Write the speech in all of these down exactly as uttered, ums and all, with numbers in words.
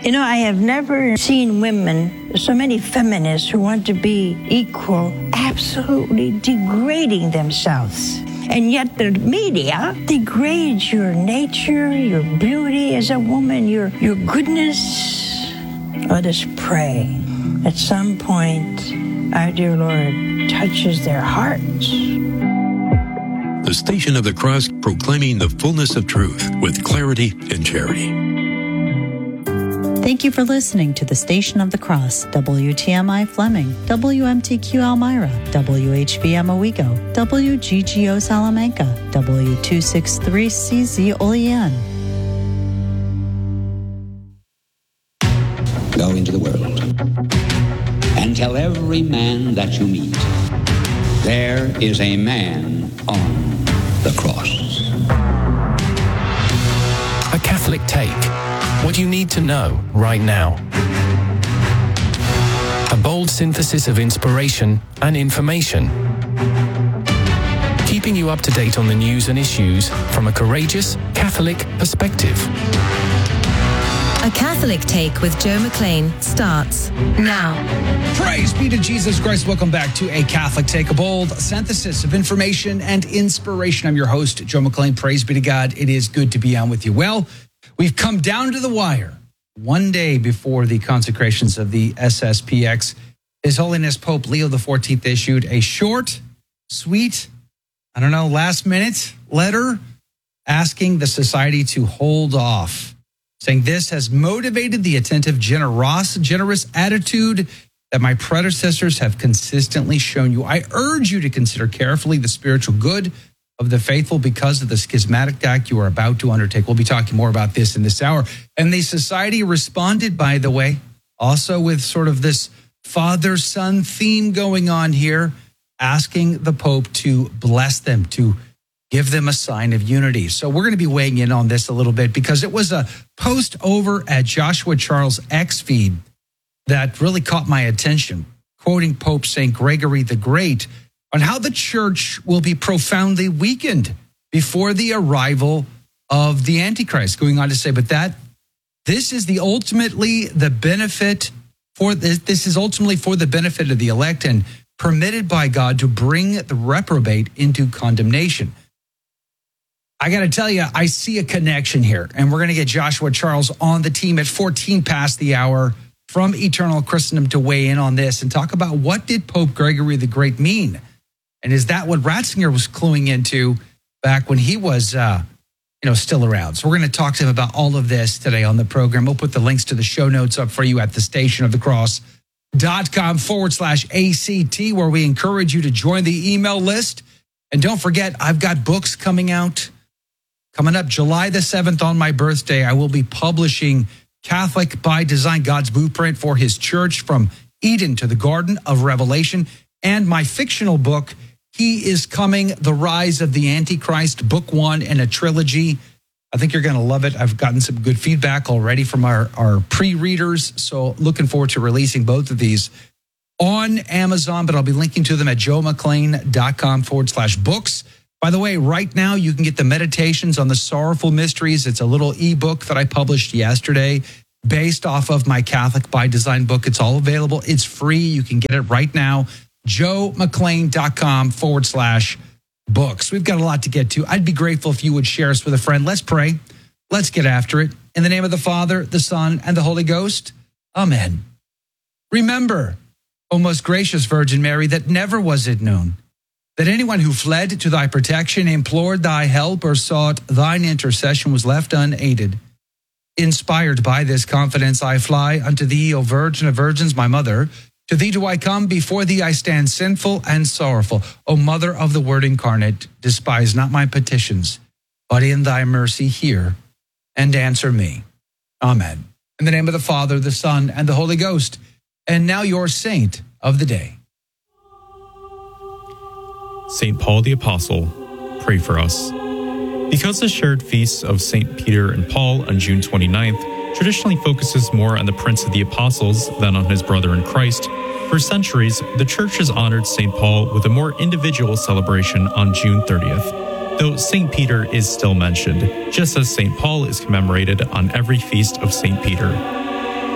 You know, I have never seen women, so many feminists who want to be equal, absolutely degrading themselves. And yet the media degrades your nature, your beauty as a woman, your, your goodness. Let us pray. At some point, our dear Lord touches their hearts. The Station of the Cross, proclaiming the fullness of truth with clarity and charity. Thank you for listening to the Station of the Cross, W T M I Fleming, W M T Q Elmira, W H V M Owego, W G G O Salamanca, W two sixty-three C Z Olean. Go into the world and tell every man that you meet, there is a man on the cross. A Catholic Take. What you need to know right now. A bold synthesis of inspiration and information. Keeping you up to date on the news and issues from a courageous Catholic perspective. A Catholic Take with Joe McLean starts now. Praise be to Jesus Christ. Welcome back to A Catholic Take, a bold synthesis of information and inspiration. I'm your host, Joe McLean. Praise be to God. It is good to be on with you. Well, we've come down to the wire. One day before the consecrations of the S S P X, His Holiness Pope Leo the fourteenth issued a short, sweet, I don't know, last minute letter asking the society to hold off, saying this has motivated the attentive, generous, generous attitude that my predecessors have consistently shown you. I urge you to consider carefully the spiritual good of the faithful because of the schismatic act you are about to undertake. We'll be talking more about this in this hour. And the society responded, by the way, also with sort of this father-son theme going on here, asking the Pope to bless them, to give them a sign of unity. So we're going to be weighing in on this a little bit because it was a post over at Joshua Charles' X feed that really caught my attention, quoting Pope Saint Gregory the Great on how the church will be profoundly weakened before the arrival of the Antichrist, going on to say, but that this is the ultimately the benefit for this, this is ultimately for the benefit of the elect and permitted by God to bring the reprobate into condemnation. I got to tell you, I see a connection here, and we're going to get Joshua Charles on the team at fourteen past the hour from Eternal Christendom to weigh in on this and talk about what did Pope Gregory the Great mean? And is that what Ratzinger was cluing into back when he was, uh, you know, still around? So we're going to talk to him about all of this today on the program. We'll put the links to the show notes up for you at the station of the cross dot com forward slash ACT, where we encourage you to join the email list. And don't forget, I've got books coming out. Coming up July the seventh on my birthday, I will be publishing Catholic by Design, God's Blueprint for His Church from Eden to the Garden of Revelation, and my fictional book, He is Coming, The Rise of the Antichrist, book one in a trilogy. I think you're going to love it. I've gotten some good feedback already from our, our pre-readers, so looking forward to releasing both of these on Amazon, but I'll be linking to them at joe mclean dot com forward slash books. By the way, right now you can get the Meditations on the Sorrowful Mysteries. It's a little ebook that I published yesterday based off of my Catholic by Design book. It's all available. It's free. You can get it right now. joe mclean dot com forward slash books. We've got a lot to get to. I'd be grateful if you would share us with a friend. Let's pray. Let's get after it. In the name of the Father, the Son, and the Holy Ghost. Amen. Remember, O most gracious Virgin Mary, that never was it known that anyone who fled to thy protection, implored thy help, or sought thine intercession was left unaided. Inspired by this confidence, I fly unto thee, O Virgin of Virgins, my mother. To thee do I come, before thee I stand sinful and sorrowful. O Mother of the Word incarnate, despise not my petitions, but in thy mercy hear and answer me. Amen. In the name of the Father, the Son, and the Holy Ghost. And now your saint of the day. Saint Paul the Apostle, pray for us. Because the shared feasts of Saint Peter and Paul on June twenty-ninth traditionally focuses more on the Prince of the Apostles than on his brother in Christ, for centuries, the Church has honored Saint Paul with a more individual celebration on June thirtieth, though Saint Peter is still mentioned, just as Saint Paul is commemorated on every feast of Saint Peter.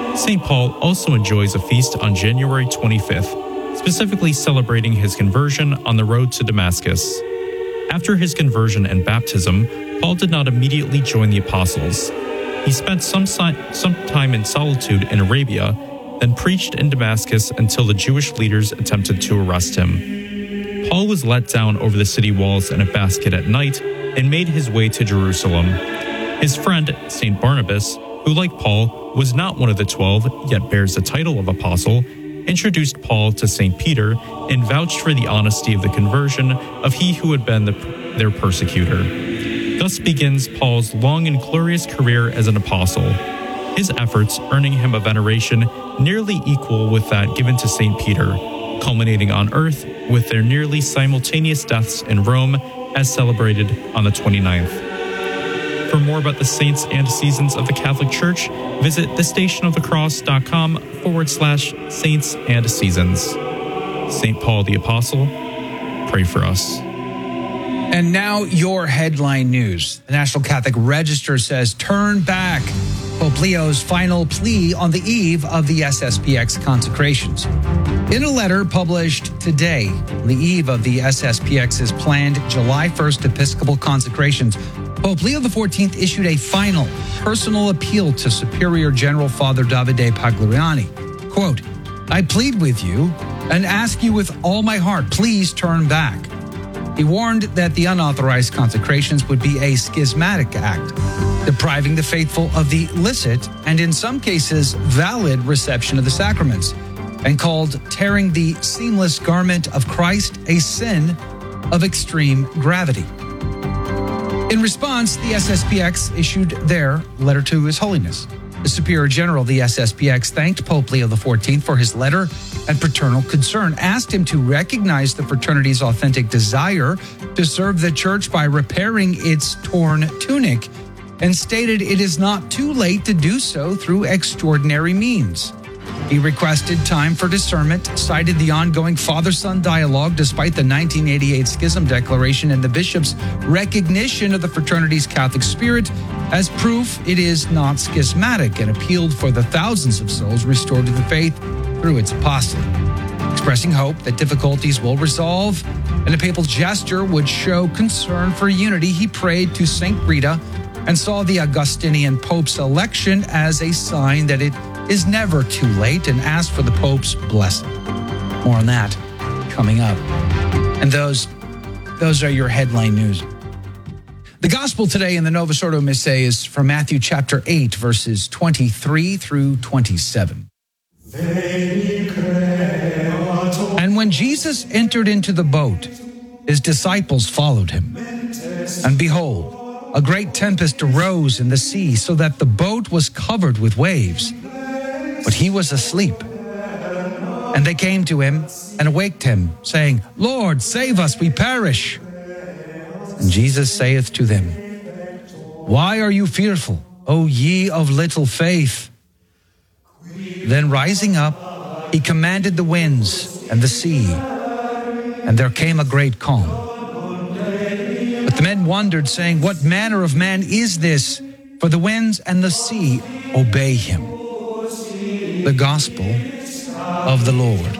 Saint Paul also enjoys a feast on January twenty-fifth, specifically celebrating his conversion on the road to Damascus. After his conversion and baptism, Paul did not immediately join the apostles. He spent some, si- some time in solitude in Arabia, then preached in Damascus until the Jewish leaders attempted to arrest him. Paul was let down over the city walls in a basket at night and made his way to Jerusalem. His friend, Saint Barnabas, who like Paul was not one of the twelve yet bears the title of apostle, introduced Paul to Saint Peter and vouched for the honesty of the conversion of he who had been the, their persecutor. Thus begins Paul's long and glorious career as an apostle, his efforts earning him a veneration nearly equal with that given to Saint Peter, culminating on earth with their nearly simultaneous deaths in Rome as celebrated on the twenty-ninth. For more about the saints and seasons of the Catholic Church, visit thestationofthecross.com forward slash saints and seasons. Saint Paul the Apostle, pray for us. And now your headline news. The National Catholic Register says, turn back. Pope Leo's final plea on the eve of the S S P X consecrations. In a letter published today, on the eve of the S S P X's planned July first Episcopal consecrations, Pope Leo the fourteenth issued a final personal appeal to Superior General Father Davide Pagliariani. Quote, I plead with you and ask you with all my heart, please turn back. He warned that the unauthorized consecrations would be a schismatic act, depriving the faithful of the licit and in some cases valid reception of the sacraments, and called tearing the seamless garment of Christ a sin of extreme gravity. In response, the S S P X issued their letter to His Holiness. The Superior General of the S S P X thanked Pope Leo the fourteenth for his letter and paternal concern, asked him to recognize the fraternity's authentic desire to serve the Church by repairing its torn tunic, and stated it is not too late to do so through extraordinary means. He requested time for discernment, cited the ongoing father-son dialogue despite the nineteen eighty-eight Schism Declaration and the bishop's recognition of the fraternity's Catholic spirit as proof it is not schismatic, and appealed for the thousands of souls restored to the faith through its apostolate. Expressing hope that difficulties will resolve and a papal gesture would show concern for unity, he prayed to Saint Rita and saw the Augustinian Pope's election as a sign that it is never too late, and asked for the Pope's blessing. More on that coming up. And those, those are your headline news. The gospel today in the Novus Ordo Missae is from Matthew chapter eight, verses twenty-three through twenty-seven. And when Jesus entered into the boat, his disciples followed him. And behold, a great tempest arose in the sea, so that the boat was covered with waves. But he was asleep. And they came to him and awaked him, saying, Lord, save us, we perish. And Jesus saith to them, Why are you fearful, O ye of little faith? Then rising up, he commanded the winds and the sea, and there came a great calm. But the men wondered, saying, What manner of man is this? For the winds and the sea obey him. The gospel of the Lord.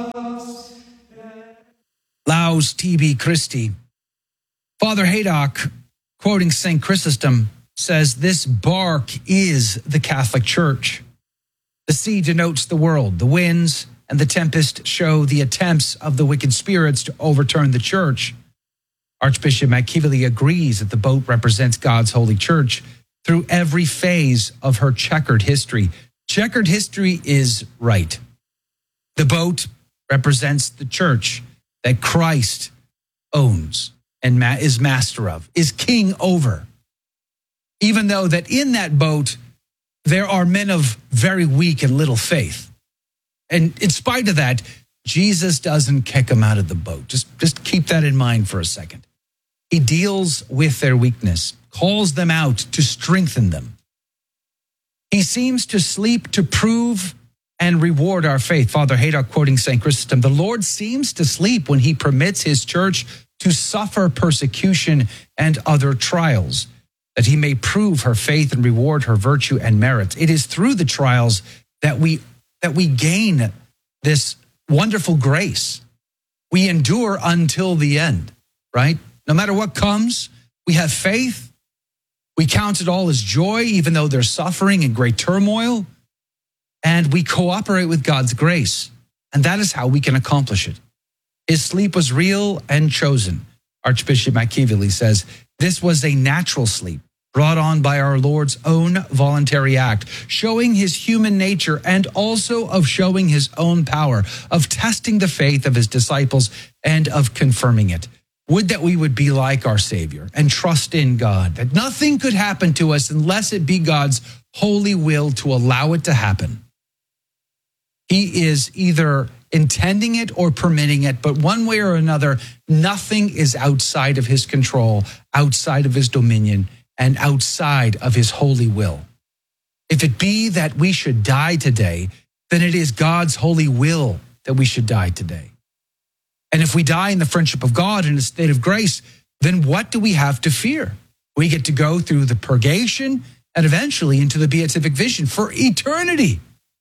Laus tibi Christi. Father Haydock, quoting Saint Chrysostom, says this bark is the Catholic Church. The sea denotes the world. The winds and the tempest show the attempts of the wicked spirits to overturn the church. Archbishop McKeevely agrees that the boat represents God's holy church through every phase of her checkered history. Checkered history is right. The boat represents the church that Christ owns and ma- is master of, is king over. Even though that in that boat, there are men of very weak and little faith. And in spite of that, Jesus doesn't kick them out of the boat. Just, just keep that in mind for a second. He deals with their weakness, calls them out to strengthen them. He seems to sleep to prove and reward our faith. Father Haydock, quoting Saint Chrysostom, the Lord seems to sleep when he permits his church to suffer persecution and other trials, that he may prove her faith and reward her virtue and merit. It is through the trials that we that we gain this wonderful grace. We endure until the end, right? No matter what comes, we have faith. We count it all as joy, even though there's suffering and great turmoil. And we cooperate with God's grace. And that is how we can accomplish it. His sleep was real and chosen. Archbishop McKeevely says, this was a natural sleep brought on by our Lord's own voluntary act, showing his human nature and also of showing his own power, of testing the faith of his disciples and of confirming it. Would that we would be like our Savior and trust in God, that nothing could happen to us unless it be God's holy will to allow it to happen. He is either intending it or permitting it, but one way or another, nothing is outside of his control, outside of his dominion, and outside of his holy will. If it be that we should die today, then it is God's holy will that we should die today. And if we die in the friendship of God in a state of grace, then what do we have to fear? We get to go through the purgation and eventually into the beatific vision for eternity.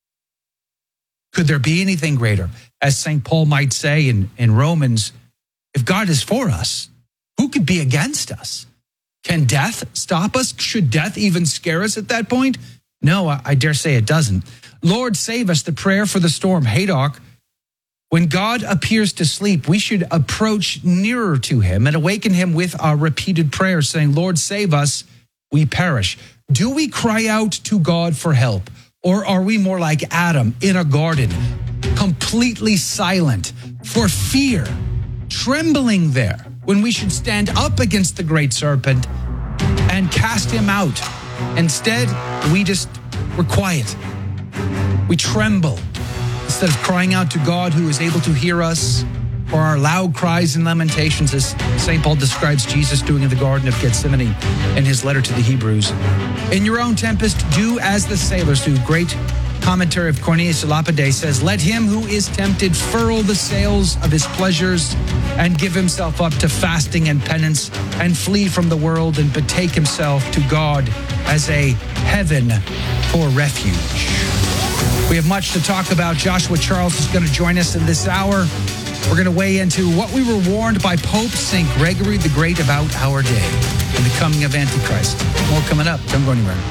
Could there be anything greater? As Saint Paul might say in, in Romans, if God is for us, who could be against us? Can death stop us? Should death even scare us at that point? No, I, I dare say it doesn't. Lord, save us, the prayer for the storm. Haydock, when God appears to sleep, we should approach nearer to him and awaken him with our repeated prayers, saying, Lord, save us, we perish. Do we cry out to God for help? Or are we more like Adam in a garden, completely silent for fear, trembling there, when we should stand up against the great serpent and cast him out? Instead, we just, we're quiet. We tremble instead of crying out to God who is able to hear us, or our loud cries and lamentations, as Saint Paul describes Jesus doing in the Garden of Gethsemane in his letter to the Hebrews. In your own tempest, do as the sailors do. Great commentary of Cornelius de Lapide says, let him who is tempted furl the sails of his pleasures and give himself up to fasting and penance and flee from the world and betake himself to God as a heaven for refuge. We have much to talk about. Joshua Charles is going to join us in this hour. We're going to weigh into what we were warned by Pope Saint Gregory the Great about our day and the coming of Antichrist. More coming up. Don't go anywhere.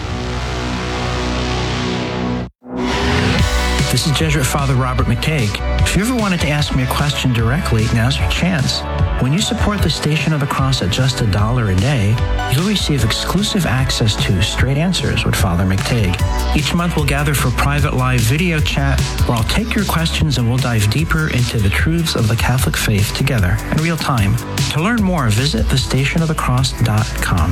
This is Jesuit Father Robert McTague. If you ever wanted to ask me a question directly, now's your chance. When you support the Station of the Cross at just a dollar a day, you'll receive exclusive access to Straight Answers with Father McTague. Each month we'll gather for private live video chat where I'll take your questions and we'll dive deeper into the truths of the Catholic faith together in real time. To learn more, visit the station of the cross dot com.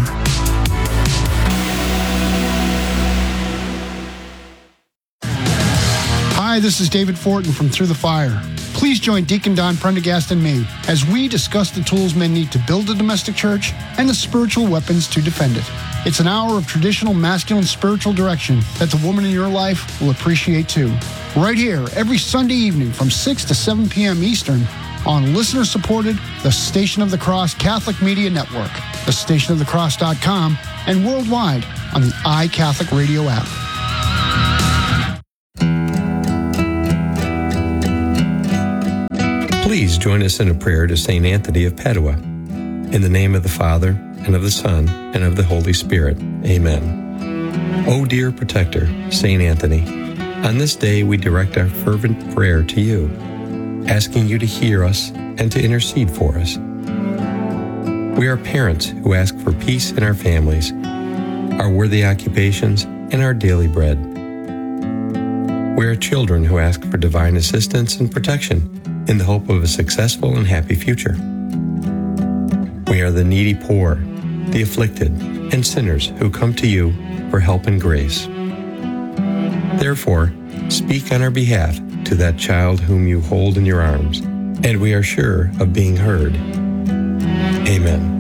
Hi, this is David Fortin from Through the Fire. Please join Deacon Don Prendergast and me as we discuss the tools men need to build a domestic church and the spiritual weapons to defend it. It's an hour of traditional masculine spiritual direction that the woman in your life will appreciate too. Right here, every Sunday evening from six to seven p.m. Eastern on listener-supported The Station of the Cross Catholic Media Network, the station of the cross dot com, and worldwide on the iCatholic Radio app. Please join us in a prayer to Saint Anthony of Padua. In the name of the Father, and of the Son, and of the Holy Spirit. Amen. O dear protector, Saint Anthony, on this day we direct our fervent prayer to you, asking you to hear us and to intercede for us. We are parents who ask for peace in our families, our worthy occupations, and our daily bread. We are children who ask for divine assistance and protection in the hope of a successful and happy future. We are the needy poor, the afflicted, and sinners who come to you for help and grace. Therefore, speak on our behalf to that child whom you hold in your arms, and we are sure of being heard. Amen.